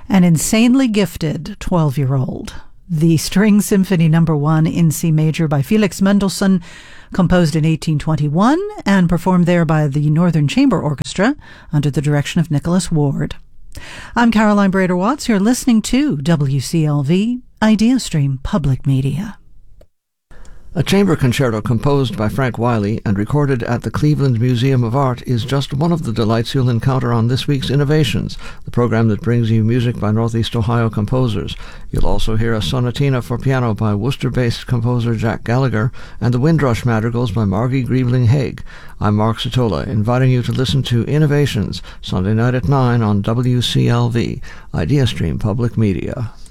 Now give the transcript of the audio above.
An insanely gifted 12-year-old. The String Symphony No. 1 in C major by Felix Mendelssohn, composed in 1821 and performed there by the Northern Chamber Orchestra under the direction of Nicholas Ward. I'm Caroline Brader-Watts. You're listening to WCLV, IdeaStream Public Media. A chamber concerto composed by Frank Wiley and recorded at the Cleveland Museum of Art is just one of the delights you'll encounter on this week's Innovations, the program that brings you music by Northeast Ohio composers. You'll also hear a sonatina for piano by Worcester-based composer Jack Gallagher and the Windrush Madrigals by Margie Griebling-Haig. I'm Mark Satola, inviting you to listen to Innovations, Sunday night at 9 on WCLV, IdeaStream Public Media.